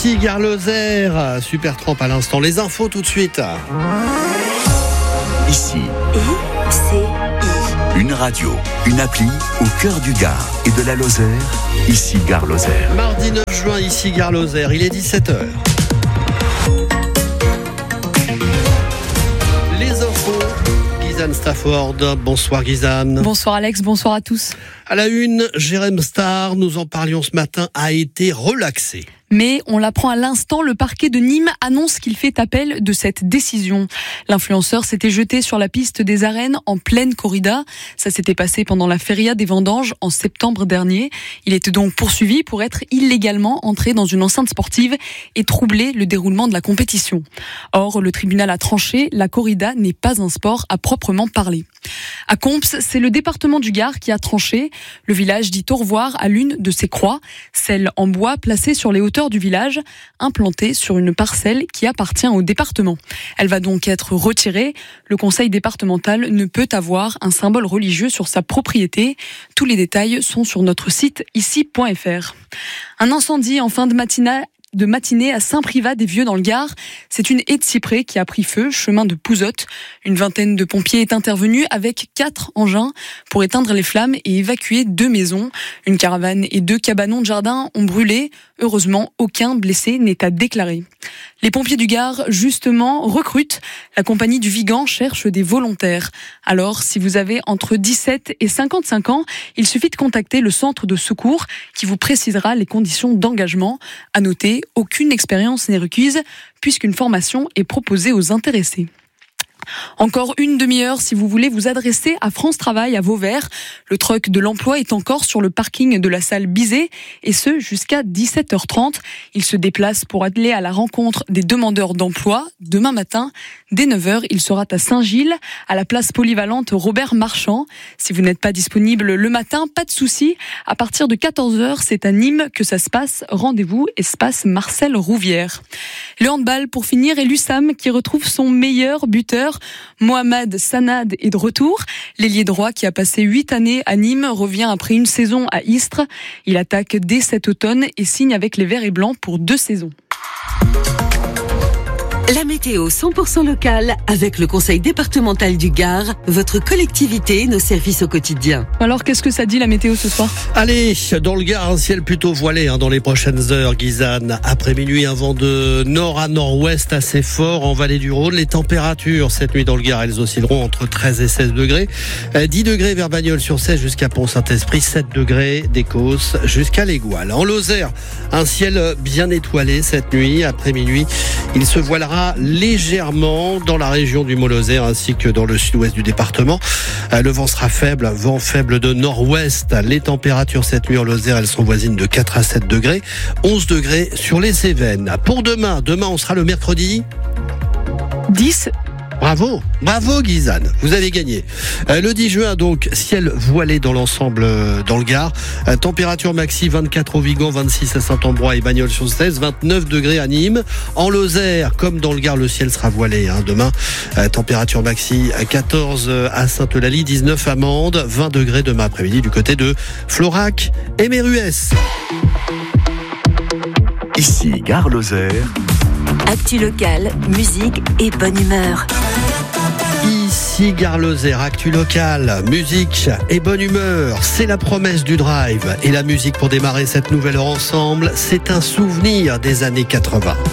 Ici Gare Lozère, Super Tramp à l'instant. Les infos tout de suite. Ici, une radio, une appli au cœur du Gard et de la Lozère. Ici Gare Lozère. Mardi 9 juin, ici Gare Lozère, il est 17h. Les infos, Gizane Stafford. Bonsoir Gizane. Bonsoir Alex, bonsoir à tous. À la une, Jérém Star, nous en parlions ce matin, a été relaxé. Mais on l'apprend à l'instant, le parquet de Nîmes annonce qu'il fait appel de cette décision. L'influenceur s'était jeté sur la piste des arènes en pleine corrida. Ça s'était passé pendant la feria des vendanges en septembre dernier. Il était donc poursuivi pour être illégalement entré dans une enceinte sportive et troubler le déroulement de la compétition. Or, le tribunal a tranché, la corrida n'est pas un sport à proprement parler. À Comps, c'est le département du Gard qui a tranché. Le village dit au revoir à l'une de ses croix, celle en bois placée sur les hauteurs du village, implantée sur une parcelle qui appartient au département. Elle va donc être retirée. Le conseil départemental ne peut avoir un symbole religieux sur sa propriété. Tous les détails sont sur notre site ici.fr. Un incendie en fin de matinée à Saint-Privat-des-Vieux dans le Gard. C'est une haie de cyprès qui a pris feu, chemin de Pouzotte. Une vingtaine de pompiers est intervenue avec 4 engins pour éteindre les flammes et évacuer 2 maisons. Une caravane et 2 cabanons de jardin ont brûlé. Heureusement, aucun blessé n'est à déclarer. Les pompiers du Gard, justement, recrutent. La compagnie du Vigan cherche des volontaires. Alors, si vous avez entre 17 et 55 ans, il suffit de contacter le centre de secours qui vous précisera les conditions d'engagement. À noter, aucune expérience n'est requise puisqu'une formation est proposée aux intéressés. Encore une demi-heure si vous voulez vous adresser à France Travail à Vauvert. Le truck de l'emploi est encore sur le parking de la salle Bizet et ce jusqu'à 17h30. Il se déplace pour aller à la rencontre des demandeurs d'emploi. Demain matin, dès 9h, il sera à Saint-Gilles, à la place polyvalente Robert Marchand. Si vous n'êtes pas disponible le matin, pas de souci. À partir de 14h, c'est à Nîmes que ça se passe. Rendez-vous espace Marcel Rouvière. Le handball pour finir et l'USAM qui retrouve son meilleur buteur. Mohamed Sanad est de retour. L'ailier droit qui a passé 8 années à Nîmes revient après une saison à Istres. Il attaque dès cet automne et signe avec les Verts et Blancs pour 2 saisons. La météo 100% locale avec le conseil départemental du Gard, votre collectivité, nos services au quotidien. Alors qu'est-ce que ça dit la météo ce soir ? Allez, dans le Gard, un ciel plutôt voilé dans les prochaines heures, Gizane. Après minuit, un vent de nord à nord-ouest assez fort en vallée du Rhône. Les températures cette nuit dans le Gard, elles oscilleront entre 13 et 16 degrés. 10 degrés vers Bagnols-sur-Cèze jusqu'à Pont-Saint-Esprit, 7 degrés d'Écosse jusqu'à l'Égoile. En Lozère, un ciel bien étoilé cette nuit. Après minuit, il se voilera légèrement dans la région du Mont-Lozère ainsi que dans le sud-ouest du département. Le vent sera faible, vent faible de nord-ouest. Les températures cette nuit en Lozère, elles sont voisines de 4 à 7 degrés. 11 degrés sur les Cévennes. Pour demain on sera le mercredi 10. Bravo Gizane, vous avez gagné. Le 10 juin donc, ciel voilé dans l'ensemble dans le Gard. Température maxi 24 au Vigan, 26 à Saint-Ambrois et Bagnols-sur-Cèze, 29 degrés à Nîmes. En Lozère, comme dans le Gard, le ciel sera voilé demain. Température maxi 14 à Sainte-Eulalie, 19 à Mende, 20 degrés demain après-midi du côté de Florac et Méruès. Ici Gare Lozère. Actu locale, musique et bonne humeur. Ici Gare Lozère, actu locale, musique et bonne humeur. C'est la promesse du drive. Et la musique pour démarrer cette nouvelle heure ensemble, c'est un souvenir des années 80.